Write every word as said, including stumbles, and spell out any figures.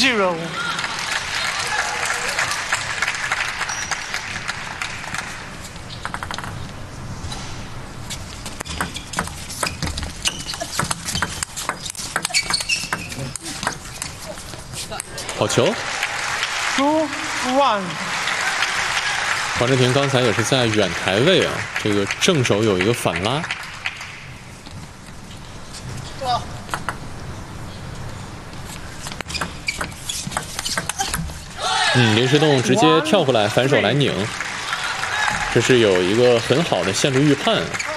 zero。 好球 two one。 黄镇廷刚才也是在远台位啊，这个正手有一个反拉。嗯，林诗栋直接跳回来反手来拧，这是有一个很好的线路预判啊。